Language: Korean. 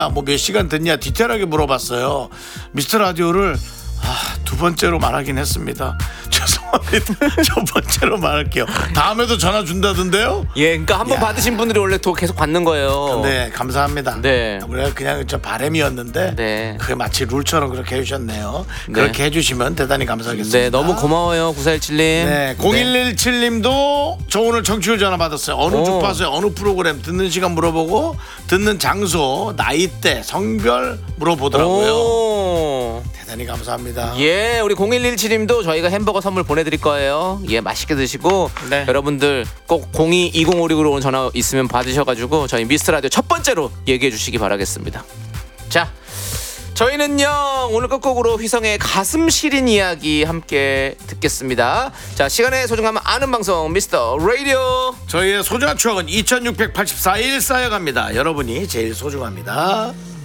뭐 몇 시간 듣냐 디테일하게 물어봤어요. 미스터 라디오를 두 번째로 말하긴 했습니다. 죄송합니다. 첫 번째로 말할게요. 다음에도 전화 준다던데요? 예, 그러니까 한 번 받으신 분들이 원래 또 계속 받는 거예요. 네, 감사합니다. 네. 우리가 그냥 저 바람이었는데 네. 그게 마치 룰처럼 그렇게 해주셨네요. 네. 그렇게 해주시면 대단히 감사하겠습니다. 네, 너무 고마워요, 9417님. 네, 0117님도 저 오늘 청취율 전화 받았어요. 어느 주파수에 어느 프로그램 듣는 시간 물어보고 듣는 장소, 나이대, 성별 물어보더라고요. 오. 대단히 감사합니다. 예, 우리 0117님도 저희가 햄버거 선물 보내드릴 거예요. 예, 맛있게 드시고 네. 여러분들 꼭 022056으로 온 전화 있으면 받으셔가지고 저희 미스터 라디오 첫 번째로 얘기해 주시기 바라겠습니다. 자, 저희는요 오늘 끝곡으로 휘성의 가슴 시린 이야기 함께 듣겠습니다. 자, 시간의 소중함 아는 방송 미스터 라디오. 저희의 소중한 추억은 2684일 쌓여갑니다. 여러분이 제일 소중합니다.